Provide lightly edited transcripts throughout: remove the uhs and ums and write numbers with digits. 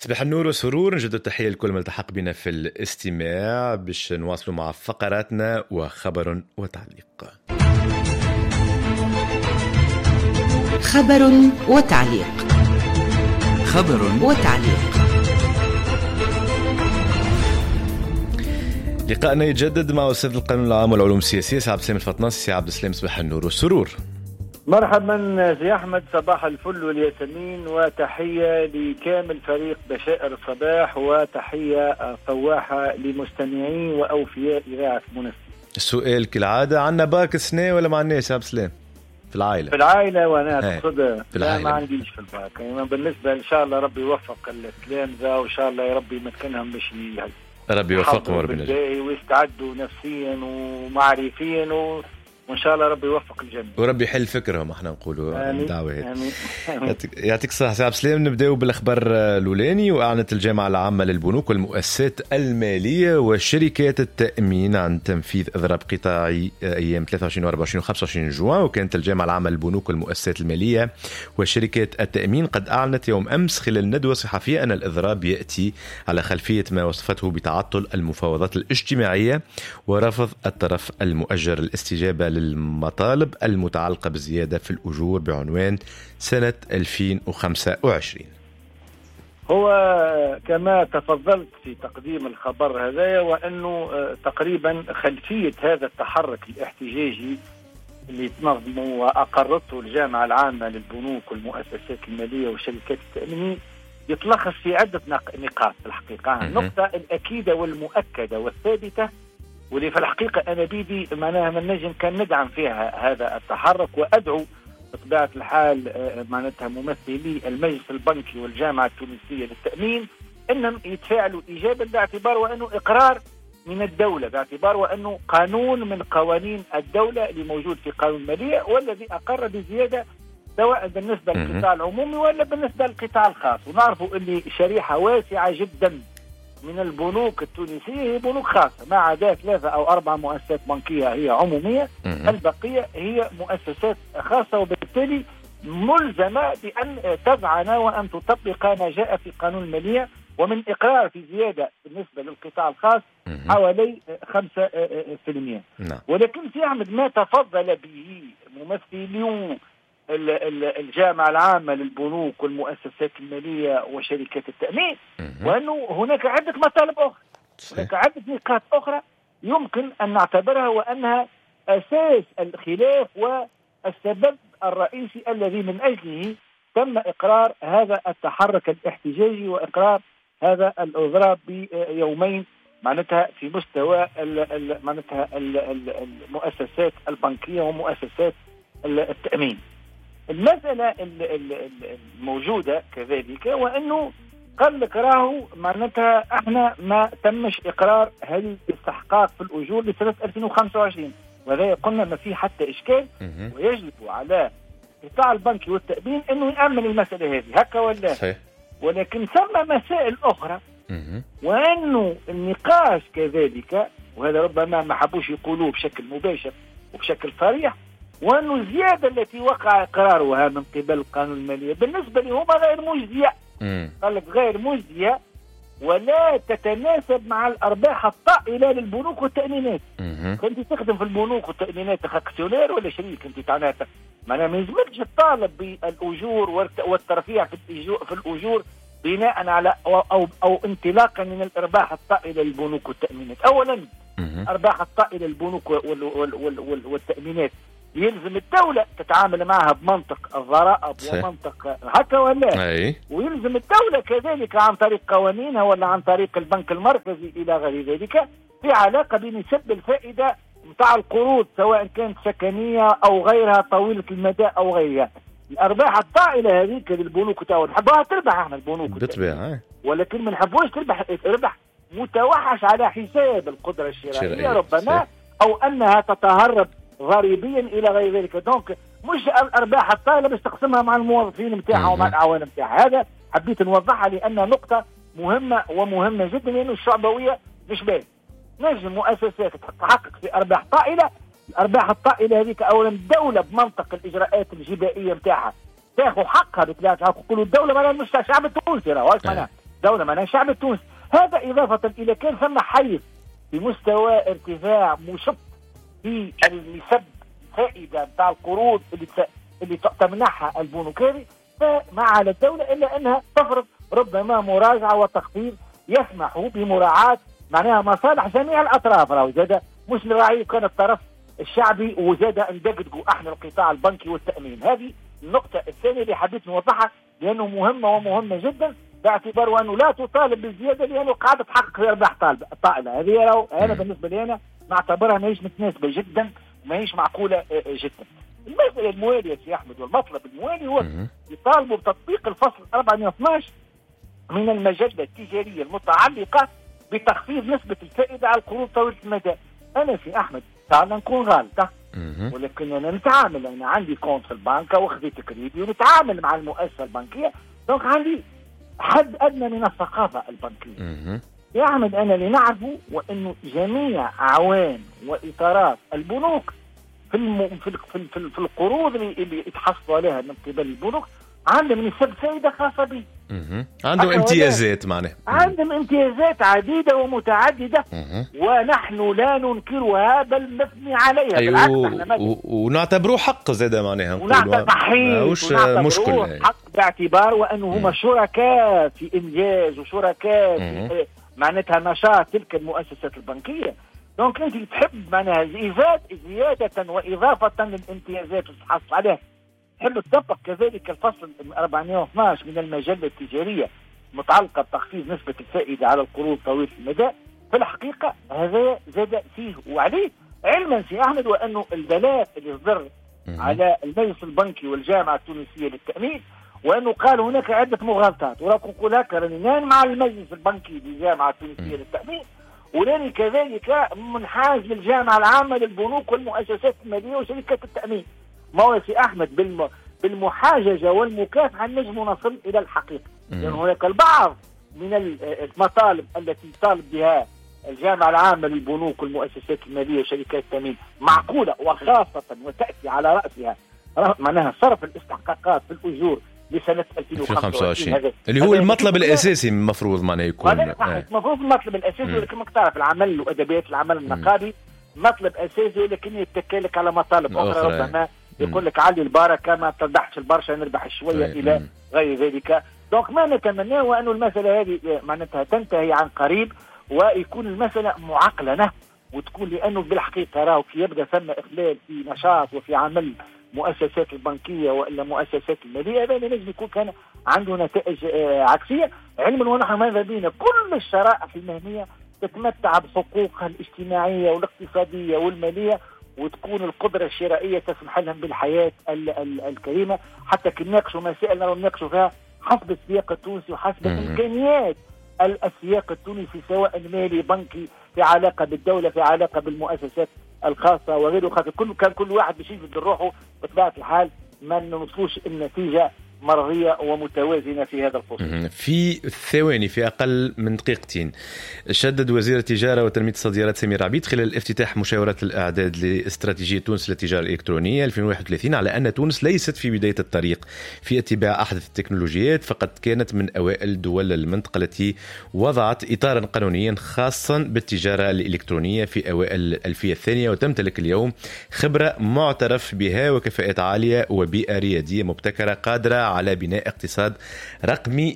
صباح النور وسرور، نجد التحية لكل من التحق بنا في الاستماع باش نواصلوا مع فقراتنا وخبر وتعليق. خبر وتعليق. خبر وتعليق. لقاءنا يتجدد مع أستاذ القانون العام والعلوم السياسية سي عبد السلام الفطناسي. سي عبد السلام، صباح النور والسرور. مرحبا سي أحمد، صباح الفل والياسمين، وتحية لكامل فريق بشائر الصباح، وتحية فواحة لمستمعين وأوفياء إذاعة منى. السؤال كالعادة، عنا باك السنة ولا ما عندناش يا عبد السلام؟ في العائلة وأنا تقصد لا ما عنديش في الباك. يعني بالنسبة إن شاء الله ربي يوفق التلامذة، وإن شاء الله يا ربي يمكنهم باش ربي يوفقهم وربنا ويستعدوا نفسيا ومعرفيا، وإن شاء الله ربي يوفق الجميع وربي يحل فكرهم. احنا نقولوا دعوة. آمين. يعطيك الصحة سي عبد السلام. نبداو بالأخبار الأولاني. وأعلنت الجامعة العامة للبنوك والمؤسسات المالية وشركات التأمين عن تنفيذ إضراب قطاعي أيام 23 و 24 و 25 جوان. وكانت الجامعة العامة للبنوك والمؤسسات المالية وشركات التأمين قد أعلنت يوم أمس خلال ندوة صحفية أن الإضراب يأتي على خلفية ما وصفته بتعطل المفاوضات الاجتماعية ورفض الطرف المؤجر الاستجابة للمطالب المتعلقة بالزيادة في الأجور بعنوان سنة 2025. هو كما تفضلت في تقديم الخبر هذا، وأنه تقريبا خلفية هذا التحرك الاحتجاجي اللي تنظمه وأقرته الجامعة العامة للبنوك والمؤسسات المالية وشركات التأمين يتلخص في عدة نقاط في الحقيقة. النقطة الأكيدة والمؤكدة والثابتة، واللي في الحقيقة أنا بيدي معناها من نجم كان ندعم فيها هذا التحرك، وأدعو بطبيعة الحال معناتها ممثلي المجلس البنكي والجامعة التونسية للتأمين أنهم يتفاعلوا إيجابا، باعتبار وأنه إقرار من الدولة، باعتبار وأنه قانون من قوانين الدولة اللي موجود في قانون المالية، والذي أقر بزيادة سواء بالنسبة للقطاع العمومي ولا بالنسبة للقطاع الخاص. ونعرفوا أن شريحة واسعة جدا من البنوك التونسية هي بنوك خاصة، ما عدا 3 أو 4 مؤسسات بنكية هي عمومية، البقية هي مؤسسات خاصة، وبالتالي ملزمة بأن تضعن وأن تطبق ما جاء في قانون المالية، ومن إقرار في زيادة بالنسبة للقطاع الخاص حوالي 5%. ولكن في أحمد ما تفضل به ممثلي الجامعة العامة للبنوك والمؤسسات المالية وشركات التأمين، وأنه هناك عدة مطالب أخرى، هناك عدة نقاط أخرى يمكن أن نعتبرها وأنها أساس الخلاف والسبب الرئيسي الذي من أجله تم إقرار هذا التحرك الاحتجاجي وإقرار هذا الإضراب بيومين معناتها في مستوى معناتها المؤسسات البنكية ومؤسسات التأمين. المسألة الموجودة كذلك وأنه قال لك راهو معناتها احنا ما تمش إقرار هذه الاستحقاق في الأجور لسنة 2025، وهذا قلنا ما فيه حتى إشكال، ويجب على القطاع البنكي والتأمين أنه يأمن المسألة هذه هكا ولا صحيح. ولكن ثم مسائل أخرى، وأنه النقاش كذلك، وهذا ربما ما حبوش يقولوه بشكل مباشر وبشكل صريح، وأنه الزيادة التي وقع إقرارها من قبل القانون المالية بالنسبة لهم غير مجزية. قال لك غير مجزية ولا تتناسب مع الأرباح الطائلة للبنوك والتأمينات. كنت تخدم في البنوك والتأمينات أكسيونير ولا شريك، أنت تعناتك معناها ما يلزمكش تطالب بالأجور والترفيع في الأجور بناء على أو انطلاقا من الأرباح الطائلة للبنوك والتأمينات. أولا أرباح الطائلة للبنوك والتأمينات يلزم الدولة تتعامل معها بمنطق الضرائب ومنطق هكا ولا ويلزم الدولة كذلك عن طريق قوانينها ولا عن طريق البنك المركزي إلى غير ذلك في علاقة بنسب الفائدة متاع القروض سواء كانت سكنية أو غيرها طويلة المدى أو غيرها. الأرباح الطائلة هذيك للبنوك تاعو نحبوها تربح احنا البنوك بالطبيعة، ولكن ما نحبوش تربح متوحش على حساب القدرة الشرائية ربما، أو أنها تتهرب ضريبيا إلى غير ذلك. دونك مش الأرباح الطائلة بس تقسمها مع الموظفين متاعها ومع الأعوان متاعها. هذا حبيت نوضحها لأن نقطة مهمة ومهمة جدا، لأن الشعبوية مش باين نجم مؤسسات تحقق في أرباح طائلة. الأرباح الطائلة هذيك أولا الدولة بمنطق الإجراءات الجبائية متاعها تاخذ حقها بطبيعة الحال. كل الدولة معناها مش الشعب التونسي راهو معناها دولة معناها الشعب التونسي. هذا إضافة إلى كان ثم حيز بمستوى ارتفاع مشط في النسب فائدة بتاع القروض اللي تمنحها البنوك هذه، فما على الدولة إلا أنها تفرض ربما مراجعة وتخفيض يسمح بمراعاة معناها مصالح جميع الأطراف. راهو زاد مش نراعي كان الطرف الشعبي وزاد ندقدقوا احنا القطاع البنكي والتأمين. هذه النقطة الثانية اللي حبيت نوضحها لأنه مهمة ومهمة جدا، باعتبار أنه لا تطالب بالزيادة لأنه قاعدة تحقق أرباح طائلة. هذه أنا بالنسبة لي أنا نعتبرها ماهيش متناسبة جدا وماهيش معقولة جدا. المسألة الموالية يا أحمد والمطلب الموالي هو يطالبوا بتطبيق الفصل 412 من المجلة التجارية المتعلقة بتخفيض نسبة الفائدة على القروض طويلة المدى. أنا في أحمد تعال نكون غالطة، ولكن أنا نتعامل، أنا عندي كونت في البنكة وخذيت كريدي ونتعامل مع المؤسسة البنكية، دونك عندي حد أدنى من الثقافة البنكية. يا أحمد أنا اللي نعرفه وأنه جميع أعوان وإطارات البنوك في القروض اللي يتحصلوا عليها من قبل البنوك عندهم نسب فائدة خاصة به، عندهم امتيازات، معناها عندهم امتيازات عديدة ومتعددة، ونحن لا ننكرها بل نثني عليها. أيوه، ونعتبروه حق زادة، معناها ونعتبروه مشكلة حق باعتبار وأنه هم شركاء في إنجاز وشركاء في معناتها نشاط تلك المؤسسات البنكية. دونك أنت تحب معناها زيادة وإضافة للامتيازات اللي تحصل عليها، تحب تطبق كذلك الفصل 412 من المجلة التجارية متعلقة بتخفيض نسبة الفائدة على القروض طويلة المدى. في الحقيقة هذا زاد فيه وعليه، علما سي أحمد وأنه البلاغ اللي صدر على المجلس البنكي والجامعة التونسية للتأمين وأنه قال هناك عدة مغالطات، وراكم نقول هكا راني مع المجلس البنكي للجامعة التونسية للتأمين، ولاني كذلك منحاز للجامعة العامة للبنوك والمؤسسات المالية وشركات التأمين. ما هو سي أحمد بالمحاججة والمكافحة نجم نصل إلى الحقيقة، لأن يعني هناك البعض من المطالب التي طالب بها الجامعة العامة للبنوك والمؤسسات المالية وشركات التأمين معقولة وخاصة وتأتي على رأسها معناها صرف الاستحقاقات في الأجور لسنة 2025 اللي هو المطلب الأساسي المفروض معناه يكون المفروض المطلب الأساسي، ولكن ما تعرف العمل وأدبيات العمل النقابي مطلب أساسي، ولكن يتكلك على مطالب أخرى ربما يقول لك علي البركة ما تربحش البرشا نربح شوية إلى غير ذلك. دونك ما نتمناه هو أن المسألة هذه معناتها تنتهي عن قريب ويكون المسألة معقلنة وتكون، لأنه بالحقيقة راهو كي يبدأ ثم إخلال في نشاط وفي عمل مؤسسات البنكية وإلا مؤسسات المالية، هذا نجم يكون كان عنده نتائج عكسية، علما ونحن ماذا بينا كل الشرائح المهنية تتمتع بحقوقها الاجتماعية والاقتصادية والمالية، وتكون القدرة الشرائية تسمح لهم بالحياة الكريمة، حتى كي نناقشوا مسائل نناقشوا فيها حسب السياق التونسي وحسب إمكانيات السياق التونسي سواء مالي بنكي في علاقة بالدولة في علاقة بالمؤسسات الخاصة وغيره، خاطر كان كل واحد باش يجد روحه بطبيعة الحال ما نوصلوش النتيجة مرضية ومتوازنة في هذا الخصوص. في ثواني، في أقل من دقيقتين، شدد وزير التجارة وتنمية الصادرات سمير عبيد خلال افتتاح مشاورات الإعداد لاستراتيجية تونس للتجارة الإلكترونية 2031 على أن تونس ليست في بداية الطريق في اتباع أحدث التكنولوجيات، فقد كانت من أوائل دول المنطقة التي وضعت إطارا قانونيا خاصا بالتجارة الإلكترونية في أوائل الألفية الثانية، وتمتلك اليوم خبرة معترف بها وكفاءات عالية وبيئة ريادية مبتكرة قادرة على بناء اقتصاد رقمي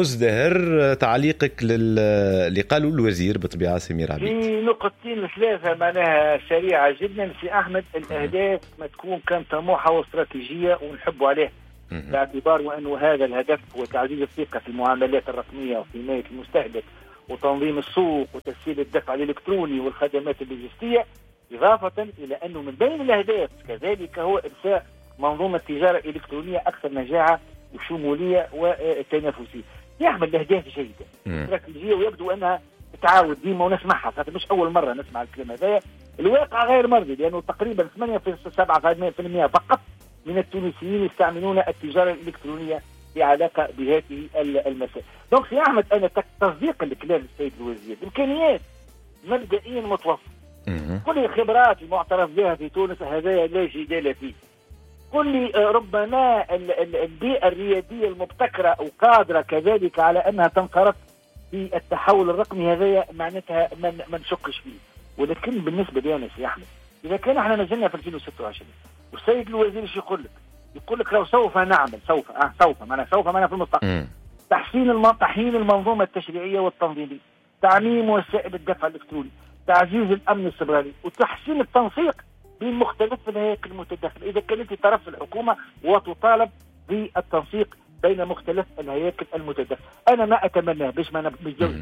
مزدهر. تعليقك اللي قالوا الوزير بطبيعة سمير عبيد؟ في نقطتين ثلاثة معناها سريعة جدا في أحمد. الأهداف ما تكون كان طموحة واستراتيجية ونحبوا عليه، باعتبار وأنه هذا الهدف هو تعزيز الثقة في المعاملات الرقمية وحماية المستهلك وتنظيم السوق وتسهيل الدفع الإلكتروني والخدمات اللوجستية، إضافة إلى أنه من بين الأهداف كذلك هو إرساء منظومة تجارة إلكترونية أكثر نجاعة وشمولية وتنافسية. يعمل أهداف جيدة استراتيجية ويبدو أنها تتعاود ديما ونسمعها، خاطر مش أول مرة نسمع الكلام هذا. الواقع غير مرضي، لأنه تقريبا 8.7% فقط من التونسيين يستعملون التجارة الإلكترونية في علاقة بهذه المسائل. دونك في أحمد أنا تصديق الكلام السيد الوزير، إمكانيات مبدئيا متوفرة، كل الخبرات المعترف بها في تونس هذا لا جدال فيه، كل ربما البيئة الريادية المبتكرة وقادرة كذلك على أنها تنخرط في التحول الرقمي هذا معناتها ما نشكش فيه. ولكن بالنسبه لي انا سي احمد، اذا كان احنا نزلنا في 2026 والسيد الوزير ايش يقول لك لو سوف نعمل سوف معناها في المستقبل تحسين المنظومه التشريعيه والتنظيميه، تعميم وسائل الدفع الالكتروني، تعزيز الامن السيبراني، وتحسين التنسيق بين مختلف الهياكل المتداخله. اذا كانت طرف الحكومه وتطالب بالتنسيق بين مختلف الهياكل المتداخله، انا ما اتمناه باش ما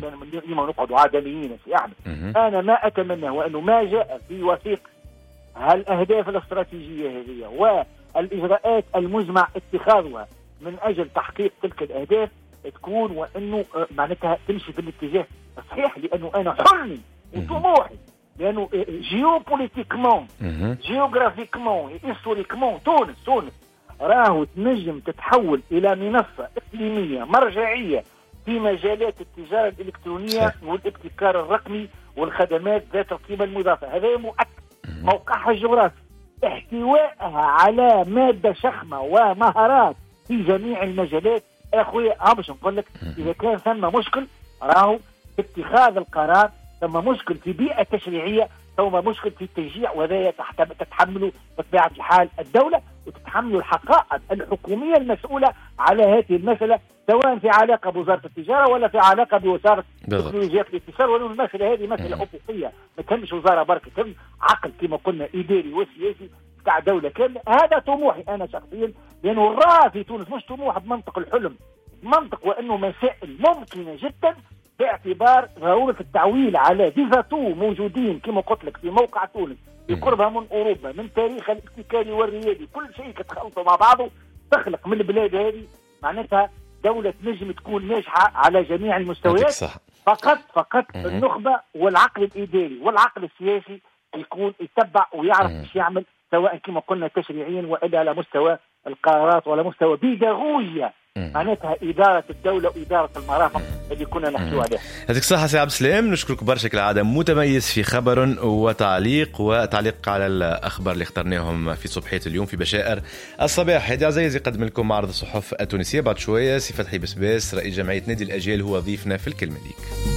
نقعدوا عدميين في احمد. انا ما اتمناه وانه ما جاء في وثيق الاهداف الاستراتيجيه هذه والاجراءات المزمع اتخاذها من اجل تحقيق تلك الاهداف تكون وانه معناتها تمشي في الاتجاه الصحيح، لانه انا حلمي وطموحي، لانه جيوبوليتيكمون جيوغرافيكمون هيستوريكمون تونس راهو تنجم تتحول الى منصه اقليميه مرجعيه في مجالات التجاره الالكترونيه والابتكار الرقمي والخدمات ذات القيمه المضافه. هذا مؤكد. موقعها الجغرافي، احتوائها على ماده شخمه ومهارات في جميع المجالات. اخويا باش نقول لك اذا كان ثم مشكل راهو في اتخاذ القرار، ثم مشكل في بيئه تشريعيه، ثم مشكل في التشجيع، وهذا تتحمله بطبيعه الحال الدوله وتتحمل الحقائب الحكوميه المسؤوله على هذه المساله، سواء في علاقه بوزاره التجاره ولا في علاقه بوزاره تكنولوجيات الاتصال. ولأن المساله هذه مساله افقيه، ما تهمش وزاره برك، تهم عقل كما قلنا اداري وسياسي بتاع دوله كامله. هذا طموحي انا شخصيا، لانه الراه في تونس مش طموح بمنطق الحلم، بمنطق وانه مسائل ممكنه جدا باعتبار ضروره التعويل على ديفاتو موجودين كما قلت لك في موقع تونس، في قربها من اوروبا، من تاريخ الابتكاري والريادي، كل شيء كتخلطوا مع بعضه تخلق من البلاد هذه معناتها دوله نجم تكون ناجحه على جميع المستويات. فقط النخبه والعقل الاداري والعقل السياسي يكون يتبع ويعرف ايش يعمل، سواء كما قلنا تشريعيا والا على مستوى القرارات وعلى مستوى بيداغوجيا معناتها إدارة الدولة وإدارة المرافق اللي كنا نحكي عليها. يعطيك الصحة سي عبد السلام، نشكرك برشا كالعادة، متميز في خبر وتعليق على الأخبار اللي اخترناهم في صبحية اليوم في بشائر الصباح. هادي عزيز يقدم لكم معرض الصحف التونسية. بعد شوية سي فتحي بسباس رئيس جمعية نادي الأجيال هو ضيفنا في الكلمة ليك.